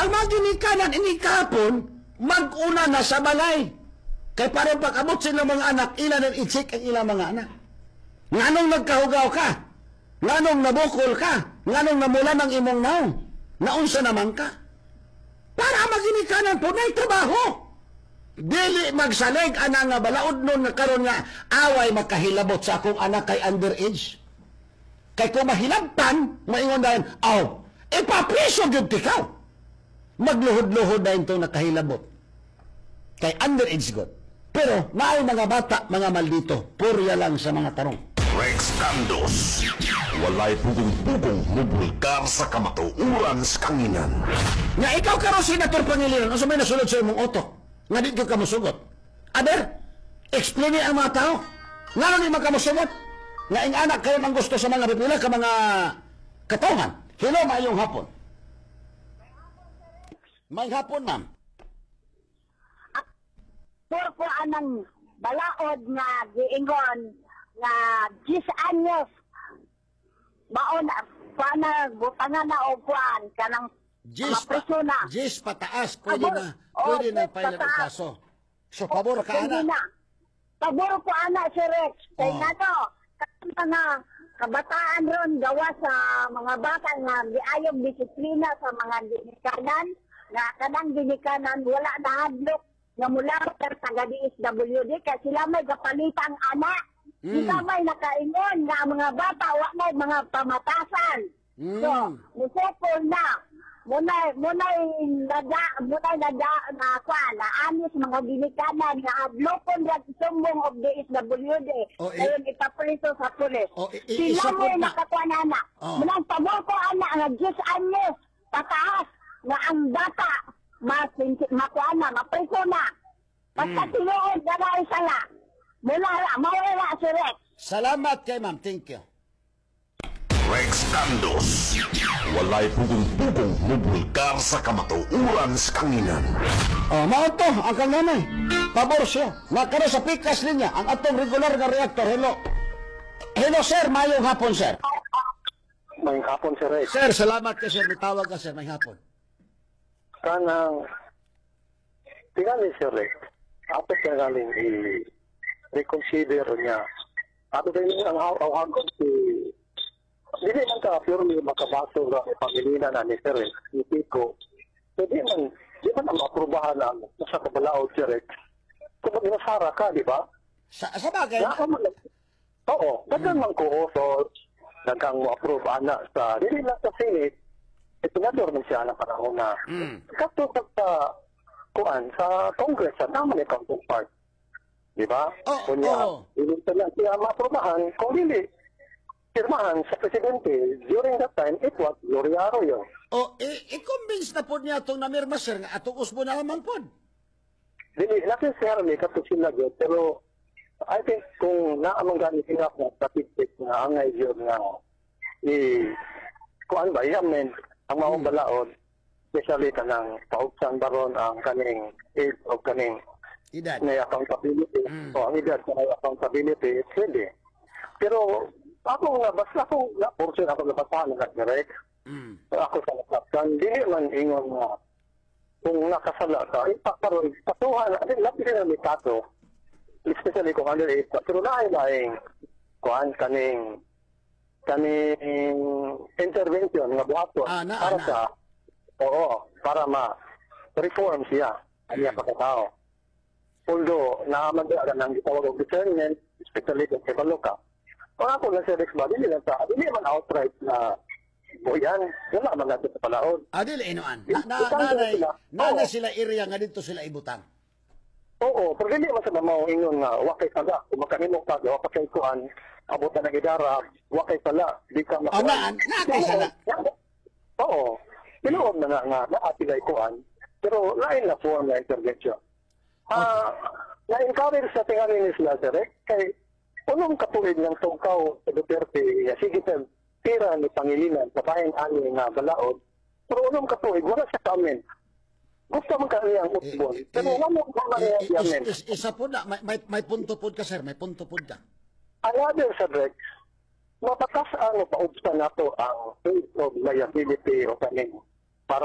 Ang mga ginikanan ini kahapon, mag-una na sa balay. Kay parang pag-abot sila mga anak, ilan ang i-check ang ilang mga anak. Nganong nagkahugaw ka? Nganong nabukol ka? Nganong namula ng imong naong? Naunsa naman ka? Para maginikanan po na trabaho. Dili magsalig ana nga balaod nun nga karon nga away makahilabot sa akong anak kay underage. Kay kung mahilabtan, maingon dahil, ipapriso yun tikaw. Magluhod-luhod dahil itong nakahilabot. Kay underage god. Pero naay mga bata, mga maldito, purya lang sa mga tarong. Rex Candos, walay pugong-pugong mubulkar sa kamatuuran sa kanginan. Nga ikaw karon Senator Pangilinan, asa may nasulod sa imong utok? Nga di ka kamusugot. Aber, explain ang mga tao. Nga lang di makamusugot. Nga ing anak kayo ang gusto sa mga pipila ka mga katawan. Hello, mayong hapon. May hapon, ma'am. Purpo anang balaod nga giingon nga 10 anyos baon pana butangan na og kuan kanang mapreso na. 10 pataas, pwede na file ang kaso. So, pabor ka, ana. Pabor ko, ana, si Rex. Kaya nga to, mga kabataan ron gawa sa mga bata nga giayong disiplina sa mga ginikanan, nga kanang ginikanan, wala na hadlok nga mula sa taga-DSWD kasi sila may kapalitang anak. Sila may nakaingon nga mga bata, wala mga pamatasan. So, musekol na. Munay nada na kwan na anis mga ginikanan nga adlokon ra sumbong of DSWD ayon ipapriso sa pulis. Sila mo nakakuan na. Munang pabor ko ana nga 10 anyos pataas nga ang bata makuan na mapriso na. Basta tinuod na sala. Mula mawala si Rex. Salamat kay ma'am, thank you. Rex Candos, walay pugong-pugong mubulkar sa kamatuuran sa kanginan. Mao to, ang kanganay. Pabor siya. Nakara sa pikas niya, ang atong regular nga reactor. Hello. Hello, sir. Mayong hapon, sir. May hapon, sir. Sir, salamat ka, sir. Mitawag ka, sir. May hapon. Kanang, tingnan ni Sir Rex, ato siya galing i-reconsider niya. Ato kayo ang hawag si hindi man ka purely makabaso ng pamilina na ni Sir Rex, ni Pico. So di man ang maprubahan na sa kabalaod si Rex. Kung mag-nasara ka, di ba? Sa bagay? Oo, dagan man ko. So, dagang mo-approve ana sa, hindi lang sa Senate, ito nga doon siya na panahon na katutok sa kuan, sa Congress, sa naman ni counterpart. Di ba? Kunya, hindi lang siya maprubahan, kung hindi, pirmahan sa presidente, during that time, it was Gloria Arroyo. I-convince na po niya itong namirma, sir, nga atong usbo na naman po. Dili, necessarily, kapag sila yun, pero I think kung naamang ganit hinap na statistics na angay yun nga, kuan ba, i-amend ang maong balaod, especially kanang paugsan baron ang kaning age of kaning edad. May accountability. O ang edad sa may accountability, pwede. Pero, basta ako na portion ako napasahan ng direct. Ako sa nasaktan, hindi man ingon nga kung nakasala ka, ipakaroon, patuhan, lapit na may kaso, especially kung underage ka, pero naay-laing kuhan kaning intervention nga buhaton para ma-reform siya ang iya pagkatao. Although, naamagdagan ng gitawag of discernment, especially kung kibalo ka, kung ako lang si Rex ba, hindi man outright na buyan, wala man natin sa palaod. Dili, inuan. Nanay sila area nga dito sila ibutang. Oo, pero hindi man sa mamaw ingon nga, wakay sala, kung makanimok ka, wakay kuhan, abutan ng idara, wakay sala, di ka makuhan. Nakay sala. Oo, pinuod na nga, naatilay kuhan, pero lain na form na intervention. Na-encourage sa tinganin ni sila, sir, kay unong katuwid ng tungkaw sa Duterte, sige sir, tira ni Pangilinan, kapahin ani nga balaod, pero unong katuwid, wala sa comment. Gusto mo kanya ang utbon, pero wala mo niya yamen. Isa po na, may punto po ka, sir, may punto po ka. Another sa Rex, mapatas paubsta na to ang case of liability o kaning